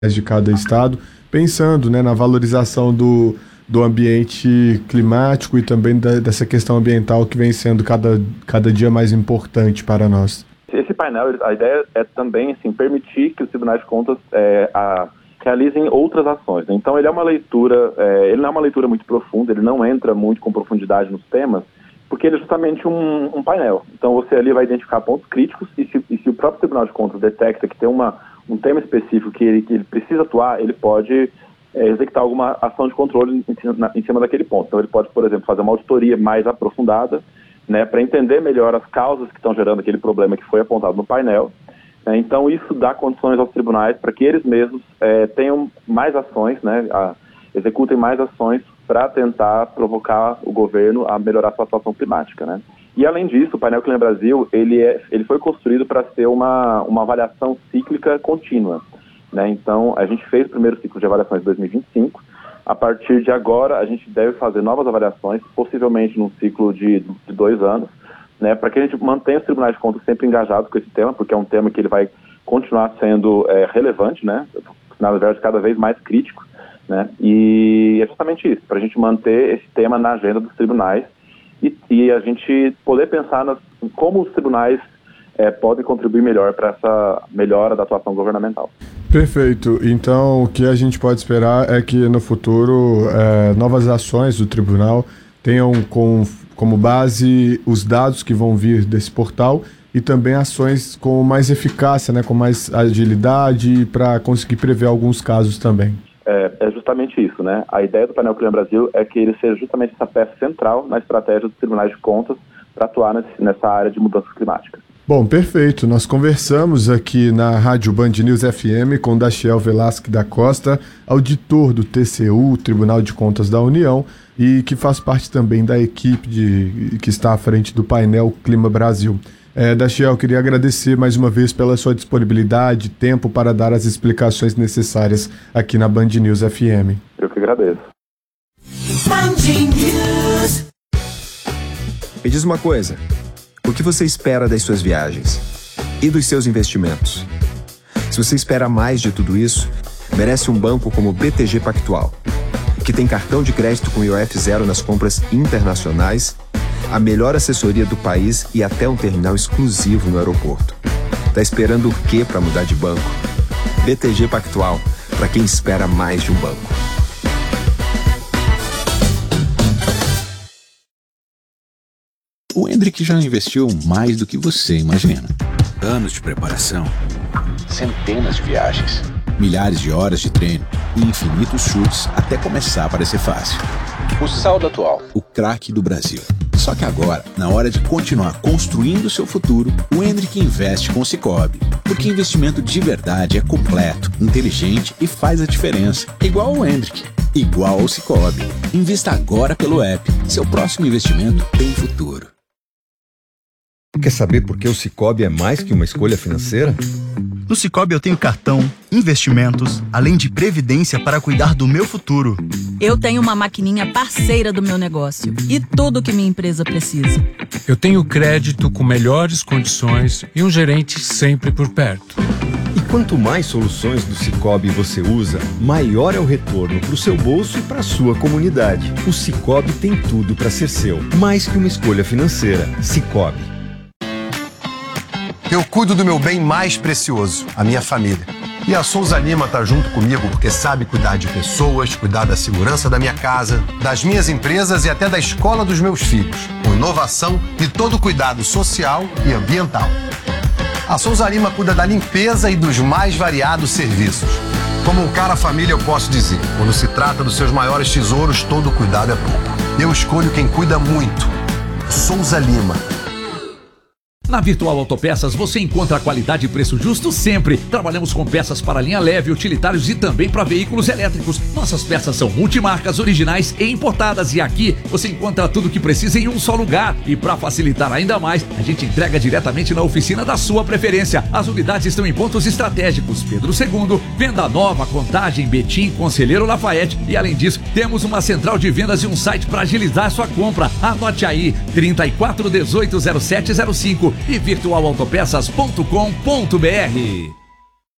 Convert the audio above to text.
de cada estado, pensando, né, na valorização do ambiente climático e também dessa questão ambiental que vem sendo cada dia mais importante para nós. Esse painel, a ideia é também assim, permitir que os tribunais de contas realizem outras ações. Então ele é uma leitura, ele não é uma leitura muito profunda, ele não entra muito com profundidade nos temas, porque ele é justamente um painel. Então você ali vai identificar pontos críticos e se o próprio Tribunal de Contas detecta que tem um tema específico que ele precisa atuar, ele pode executar alguma ação de controle em cima daquele ponto. Então ele pode, por exemplo, fazer uma auditoria mais aprofundada, né, para entender melhor as causas que estão gerando aquele problema que foi apontado no painel. Então isso dá condições aos tribunais para que eles mesmos tenham mais ações, né, executem mais ações para tentar provocar o governo a melhorar sua atuação climática, né? E além disso, o painel Clima Brasil ele foi construído para ser uma avaliação cíclica contínua, né? Então a gente fez o primeiro ciclo de avaliações de 2025. A partir de agora a gente deve fazer novas avaliações, possivelmente num ciclo de 2 anos, né? Para que a gente mantenha os tribunais de contas sempre engajados com esse tema, porque é um tema que ele vai continuar sendo relevante, né? Na verdade, cada vez mais crítico, né? E é justamente isso, para a gente manter esse tema na agenda dos tribunais e a gente poder pensar em como os tribunais podem contribuir melhor para essa melhora da atuação governamental. Perfeito. Então, o que a gente pode esperar é que no futuro novas ações do tribunal tenham como base os dados que vão vir desse portal e também ações com mais eficácia, né, com mais agilidade para conseguir prever alguns casos também. É justamente isso, né? A ideia do painel Clima Brasil é que ele seja justamente essa peça central na estratégia dos tribunais de contas para atuar nessa área de mudanças climáticas. Bom, perfeito. Nós conversamos aqui na Rádio Band News FM com Dachiel Velasque da Costa, auditor do TCU, Tribunal de Contas da União, e que faz parte também da equipe que está à frente do painel Clima Brasil. Dachiel, queria agradecer mais uma vez pela sua disponibilidade, tempo para dar as explicações necessárias aqui na Band News FM. Eu que agradeço. Me diz uma coisa, o que você espera das suas viagens e dos seus investimentos? Se você espera mais de tudo isso, merece um banco como o BTG Pactual, que tem cartão de crédito com IOF zero nas compras internacionais, a melhor assessoria do país e até um terminal exclusivo no aeroporto. Tá esperando o quê para mudar de banco? BTG Pactual, para quem espera mais de um banco. O Hendrick já investiu mais do que você imagina. Anos de preparação, centenas de viagens, milhares de horas de treino e infinitos chutes até começar a parecer fácil. O saldo atual, o craque do Brasil. Só que agora, na hora de continuar construindo seu futuro, o Hendrick investe com o Sicoob. Porque investimento de verdade é completo, inteligente e faz a diferença. Igual o Hendrick, igual ao Sicoob. Invista agora pelo app. Seu próximo investimento tem futuro. Quer saber por que o Sicoob é mais que uma escolha financeira? No Sicoob eu tenho cartão, investimentos, além de previdência para cuidar do meu futuro. Eu tenho uma maquininha parceira do meu negócio e tudo que minha empresa precisa. Eu tenho crédito com melhores condições e um gerente sempre por perto. E quanto mais soluções do Sicoob você usa, maior é o retorno para o seu bolso e para a sua comunidade. O Sicoob tem tudo para ser seu, mais que uma escolha financeira. Sicoob. Eu cuido do meu bem mais precioso, a minha família. E a Souza Lima tá junto comigo porque sabe cuidar de pessoas, cuidar da segurança da minha casa, das minhas empresas e até da escola dos meus filhos, com inovação e todo cuidado social e ambiental. A Souza Lima cuida da limpeza e dos mais variados serviços. Como um cara família eu posso dizer, quando se trata dos seus maiores tesouros, todo cuidado é pouco. Eu escolho quem cuida muito. Souza Lima. Na Virtual Autopeças você encontra qualidade e preço justo sempre. Trabalhamos com peças para linha leve, utilitários e também para veículos elétricos. Nossas peças são multimarcas, originais e importadas. E aqui você encontra tudo o que precisa em um só lugar. E para facilitar ainda mais, a gente entrega diretamente na oficina da sua preferência. As unidades estão em pontos estratégicos: Pedro II, Venda Nova, Contagem, Betim, Conselheiro Lafayette. E além disso, temos uma central de vendas e um site para agilizar sua compra. Anote aí: 34180705 e virtualautopeças.com.br.